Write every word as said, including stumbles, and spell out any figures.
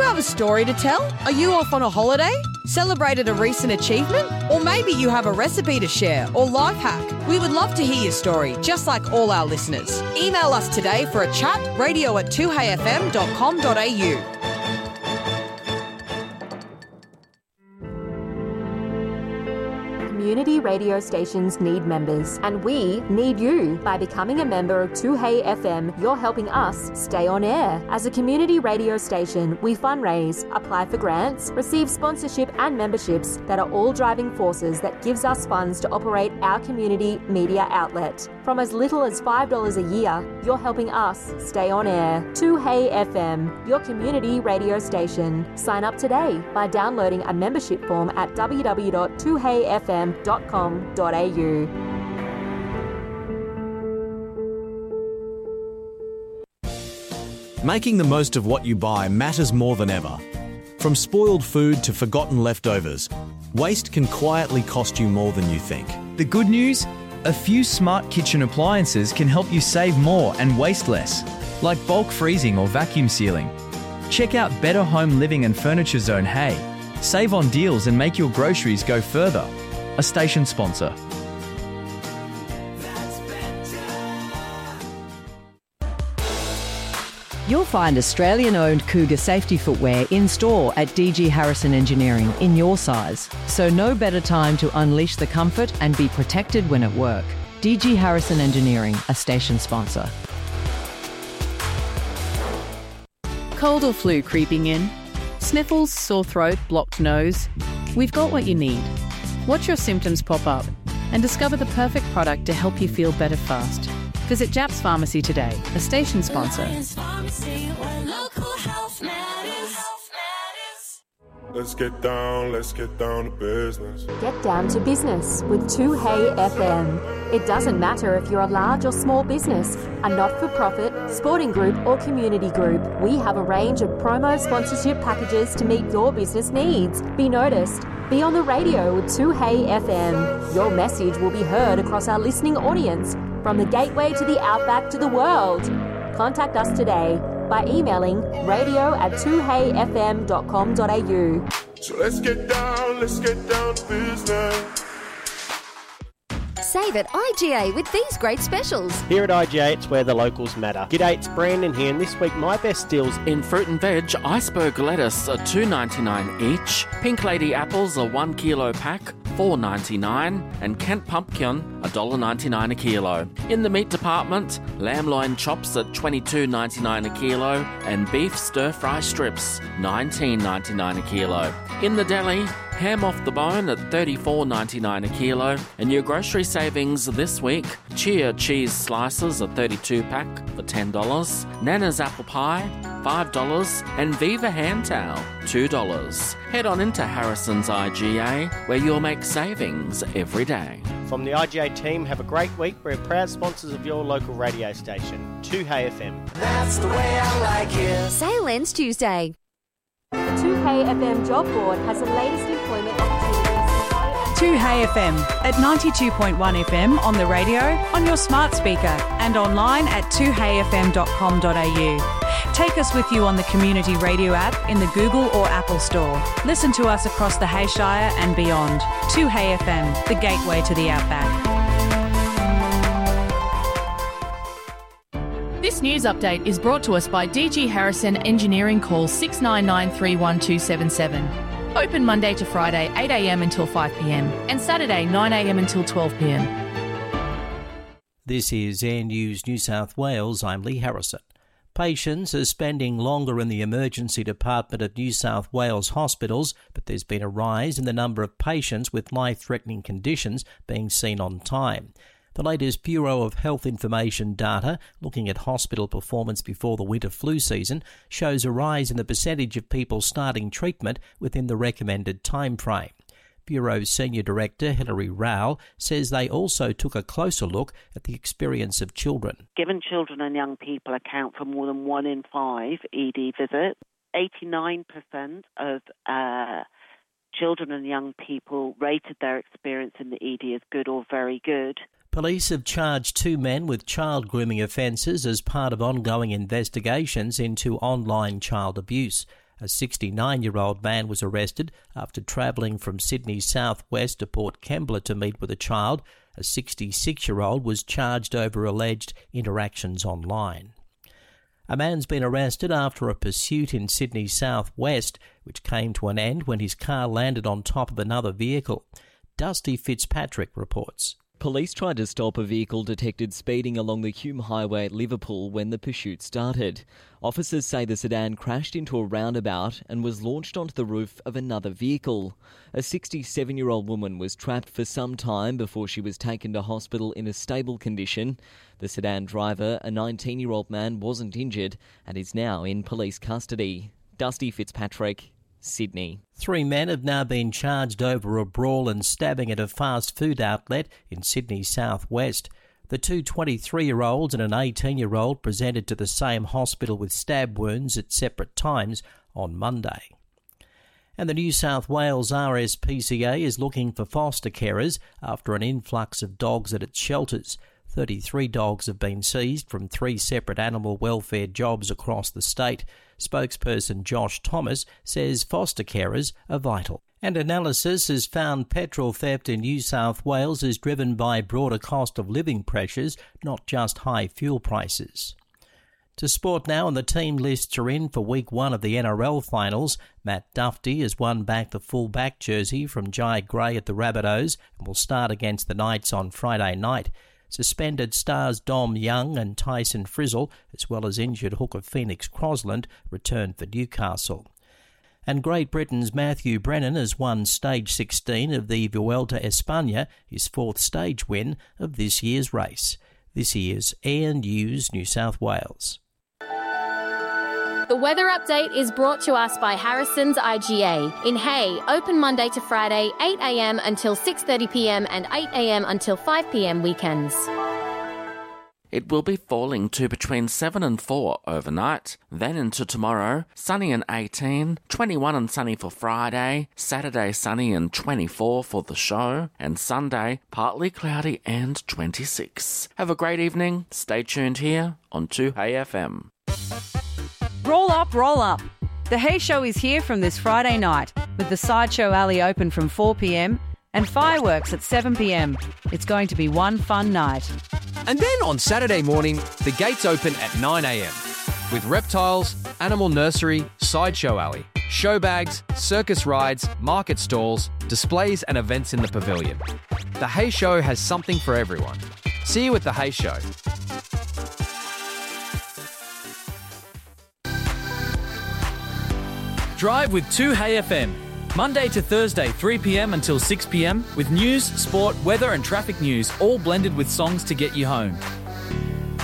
have a story to tell? Are you off on a holiday? Celebrated a recent achievement? Or maybe you have a recipe to share or life hack? We would love to hear your story, just like all our listeners. Email us today for a chat, radio at two hey f m dot com dot a u. Community radio stations need members, and we need you. By becoming a member of two Hey F M, you're helping us stay on air. As a community radio station, we fundraise, apply for grants, receive sponsorship and memberships that are all driving forces that gives us funds to operate our community media outlet. From as little as five dollars a year, you're helping us stay on air. two Hey F M, your community radio station. Sign up today by downloading a membership form at w w w dot two hey f m dot com dot a u. Making the most of what you buy matters more than ever. From spoiled food to forgotten leftovers, waste can quietly cost you more than you think. The good news? A few smart kitchen appliances can help you save more and waste less, like bulk freezing or vacuum sealing. Check out Better Home Living and Furniture Zone Hay. Save on deals and make your groceries go further. A station sponsor. You'll find Australian-owned Cougar safety footwear in store at D G Harrison Engineering in your size. So no better time to unleash the comfort and be protected when at work. D G Harrison Engineering, a station sponsor. Cold or flu creeping in? Sniffles, sore throat, blocked nose? We've got what you need. Watch your symptoms pop up and discover the perfect product to help you feel better fast. Visit Japs Pharmacy today, a station sponsor. Let's get down, let's get down to business. Get down to business with two Hey F M. It doesn't matter if you're a large or small business, a not-for-profit, sporting group or community group. We have a range of promo sponsorship packages to meet your business needs. Be noticed. Be on the radio with two Hey F M. Your message will be heard across our listening audience, from the gateway to the outback to the world. Contact us today by emailing radio at two hey f m dot com dot a u. So let's get down, let's get down to business. Save at I G A with these great specials. Here at I G A, it's where the locals matter. G'day, it's Brandon here, and this week my best deals in fruit and veg. Iceberg lettuce are two dollars ninety-nine each. Pink Lady apples are one kilo pack, four dollars ninety-nine, and Kent pumpkin one dollar ninety-nine a kilo. In the meat department, lamb loin chops at twenty-two dollars ninety-nine a kilo, and beef stir fry strips nineteen dollars ninety-nine a kilo. In the deli, ham off the bone at thirty-four dollars ninety-nine a kilo, and your grocery savings this week: Chia cheese slices a thirty-two pack for ten dollars, Nana's apple pie five dollars, and Viva hand towel two dollars. Head on into Harrison's I G A, where you'll make savings every day. From the I G A team, have a great week. We're proud sponsors of your local radio station, two Hey F M. That's the way I like it. Sale ends Tuesday. The two Hey F M job board has the latest employment opportunities. two Hey F M at ninety-two point one F M on the radio, on your smart speaker, and online at two hey f m dot com dot a u. Take us with you on the Community Radio app in the Google or Apple Store. Listen to us across the Hayshire and beyond. two Hey F M, the gateway to the outback. This news update is brought to us by D G Harrison Engineering. Call six nine nine three one two seven seven. Open Monday to Friday eight a m until five p m and Saturday nine a m until twelve p m. This is Air News New South Wales. I'm Lee Harrison. Patients are spending longer in the emergency department of New South Wales hospitals, but there's been a rise in the number of patients with life-threatening conditions being seen on time. The latest Bureau of Health Information data, looking at hospital performance before the winter flu season, shows a rise in the percentage of people starting treatment within the recommended time frame. Bureau Senior Director Hilary Rowell says they also took a closer look at the experience of children. Given children and young people account for more than one in five E D visits, eighty-nine percent of uh, children and young people rated their experience in the E D as good or very good. Police have charged two men with child grooming offences as part of ongoing investigations into online child abuse. A sixty-nine-year-old man was arrested after travelling from Sydney's southwest to Port Kembla to meet with a child. A sixty-six-year-old was charged over alleged interactions online. A man's been arrested after a pursuit in Sydney's southwest, which came to an end when his car landed on top of another vehicle. Dusty Fitzpatrick reports. Police tried to stop a vehicle detected speeding along the Hume Highway at Liverpool when the pursuit started. Officers say the sedan crashed into a roundabout and was launched onto the roof of another vehicle. A sixty-seven-year-old woman was trapped for some time before she was taken to hospital in a stable condition. The sedan driver, a nineteen-year-old man, wasn't injured and is now in police custody. Dusty Fitzpatrick, Sydney. Three men have now been charged over a brawl and stabbing at a fast food outlet in Sydney's southwest. The two twenty-three-year-olds and an eighteen-year-old presented to the same hospital with stab wounds at separate times on Monday. And the New South Wales R S P C A is looking for foster carers after an influx of dogs at its shelters. thirty-three dogs have been seized from three separate animal welfare jobs across the state. Spokesperson Josh Thomas says foster carers are vital. And analysis has found petrol theft in New South Wales is driven by broader cost of living pressures, not just high fuel prices. To sport now, and the team lists are in for week one of the N R L finals. Matt Duffy has won back the full-back jersey from Jai Gray at the Rabbitohs and will start against the Knights on Friday night. Suspended stars Dom Young and Tyson Frizzle, as well as injured hooker Phoenix Crosland, return for Newcastle. And Great Britain's Matthew Brennan has won stage sixteen of the Vuelta a España, his fourth stage win of this year's race. This is Air News New South Wales. The weather update is brought to us by Harrison's I G A. In Hay, open Monday to Friday, eight a m until six thirty p m and eight a m until five p m weekends. It will be falling to between seven and four overnight. Then into tomorrow, sunny and eighteen, twenty-one and sunny for Friday, Saturday sunny and twenty-four for the show, and Sunday partly cloudy and twenty-six. Have a great evening. Stay tuned here on two Hey F M. Roll up, roll up. The Hay Show is here from this Friday night with the Sideshow Alley open from four p m and fireworks at seven p m. It's going to be one fun night. And then on Saturday morning, the gates open at nine a m with reptiles, animal nursery, Sideshow Alley, show bags, circus rides, market stalls, displays and events in the pavilion. The Hay Show has something for everyone. See you at the Hay Show. Drive with two Hey F M. Monday to Thursday, three p m until six p m with news, sport, weather and traffic news all blended with songs to get you home.